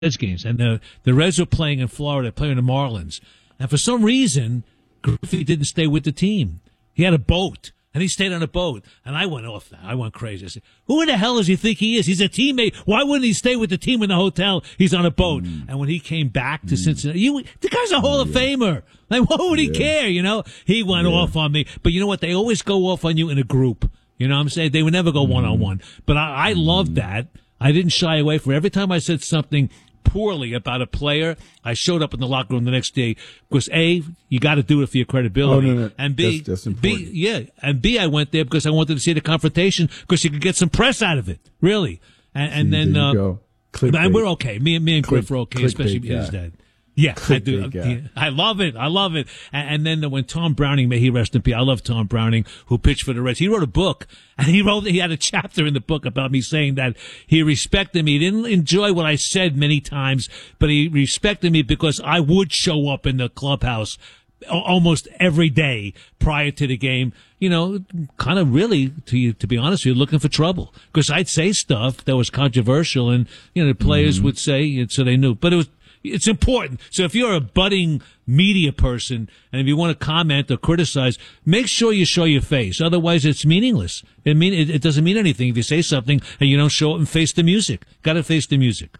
Reds games, and the Reds were playing in Florida, playing the Marlins. And for some reason, Griffey didn't stay with the team. He had a boat, and he stayed on a boat. And I went off that. I went crazy. I said, who in the hell does he think he is? He's a teammate. Why wouldn't he stay with the team in the hotel? He's on a boat. And when he came back to Cincinnati, the guy's a Hall of Famer. Like, what would he care, you know? He went off on me. But you know what? They always go off on you in a group. You know what I'm saying? They would never go one-on-one. But I loved that. I didn't shy away from it. Every time I said something poorly about a player, I showed up in the locker room the next day because A, you got to do it for your credibility, and B, that's important. and B, I went there because I wanted to see the confrontation because you could get some press out of it, really. And then and we're okay. Me and Griff were okay, especially his dad. Yeah, I do. I love it. And then when Tom Browning, may he rest in peace, I love Tom Browning, who pitched for the Reds. He wrote a book, and he had a chapter in the book about me saying that he respected me. He didn't enjoy what I said many times, but he respected me because I would show up in the clubhouse almost every day prior to the game, you know, kind of really, to be honest with you, looking for trouble. Because I'd say stuff that was controversial, and, you know, the players would say, and so they knew. But it's important. So if you're a budding media person and if you want to comment or criticize, make sure you show your face. Otherwise, it's meaningless. It doesn't mean anything if you say something and you don't show it and face the music. Got to face the music.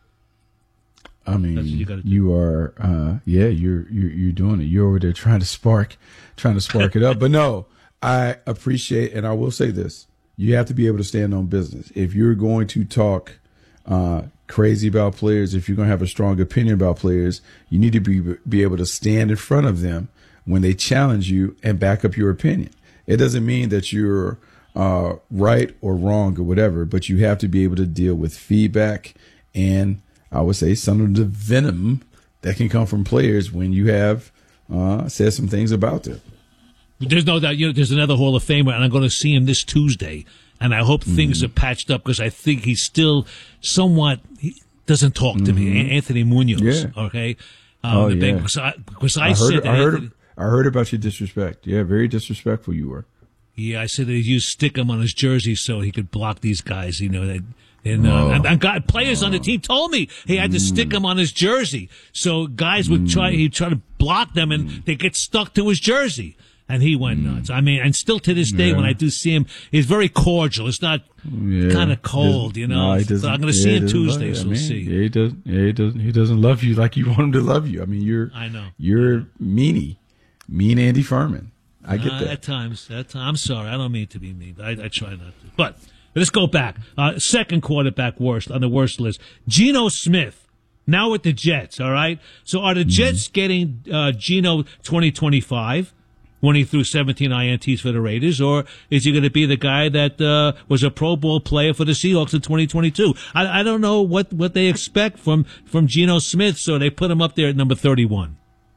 I mean, you are, you're doing it. You're over there trying to spark it up. But no, I appreciate, and I will say this: you have to be able to stand on business. If you're going to talk crazy about players, if you're going to have a strong opinion about players, you need to be able to stand in front of them when they challenge you and back up your opinion. It doesn't mean that you're right or wrong or whatever, but you have to be able to deal with feedback and, I would say, some of the venom that can come from players when you have said some things about them. There's no doubt. You know, there's another Hall of Famer, and I'm going to see him this Tuesday. And I hope things are patched up because I think he's still somewhat. He doesn't talk to me. Anthony Munoz. Yeah. Okay. Because I heard about your disrespect. Yeah, very disrespectful you were. Yeah, I said that he used Stickum on his jersey so he could block these guys. You know that. And players on the team told me he had to stick him on his jersey. So guys would he'd try to block them and they get stuck to his jersey. And he went nuts. I mean, and still to this day, when I do see him, he's very cordial. It's not kind of cold, you know. No, so I'm going to see him Tuesday, so we'll see. Yeah, he doesn't. Yeah, he doesn't love you like you want him to love you. I mean, you're mean Andy Furman. I get that. At times. I'm sorry. I don't mean to be mean. I try not to. But let's go back. Second quarterback worst on the worst list. Geno Smith. Now with the Jets, all right? So are the Jets getting Geno 2025? When he threw 17 INTs for the Raiders, or is he going to be the guy that was a Pro Bowl player for the Seahawks in 2022? I don't know what they expect from Geno Smith, so they put him up there at number 31.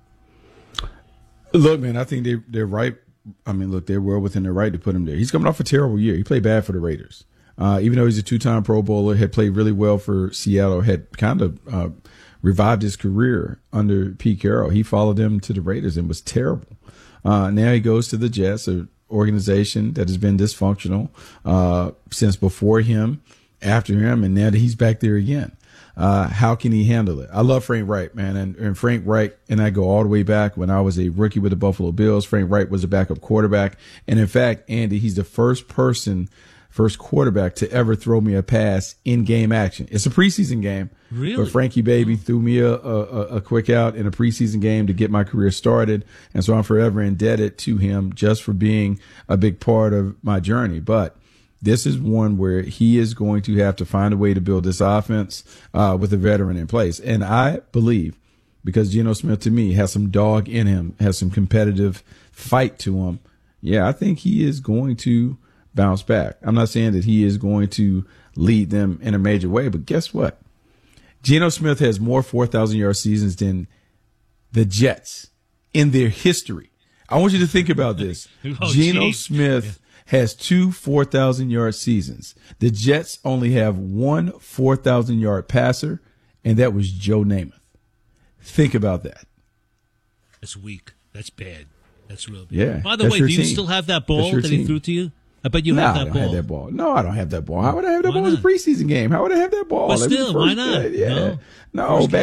Look, man, I think they're right. I mean, look, they're well within their right to put him there. He's coming off a terrible year. He played bad for the Raiders. Even though he's a two-time Pro Bowler, had played really well for Seattle, had kind of revived his career under Pete Carroll. He followed them to the Raiders and was terrible. Now he goes to the Jets, an organization that has been dysfunctional since before him, after him, and now that he's back there again. How can he handle it? I love Frank Reich, man, and Frank Reich and I go all the way back when I was a rookie with the Buffalo Bills. Frank Reich was a backup quarterback, and in fact, Andy, he's the first quarterback to ever throw me a pass in game action. It's a preseason game. Really? But Frankie Baby threw me a quick out in a preseason game to get my career started. And so I'm forever indebted to him just for being a big part of my journey. But this is one where he is going to have to find a way to build this offense with a veteran in place. And I believe, because Geno Smith to me has some dog in him, has some competitive fight to him. Yeah, I think he is going to bounce back. I'm not saying that he is going to lead them in a major way, but guess what? Geno Smith has more 4,000-yard seasons than the Jets in their history. I want you to think about this. Geno Smith has 2 4,000-yard seasons. The Jets only have 1 4,000-yard passer, and that was Joe Namath. Think about that. That's weak. That's bad. That's real bad. Yeah. By the way, do you still have that ball that he threw to you? I bet you have that ball. I don't have that ball. No, I don't have that ball. How would I have that ball? It's a preseason game. How would I have that ball? But still, why not? Yeah. No,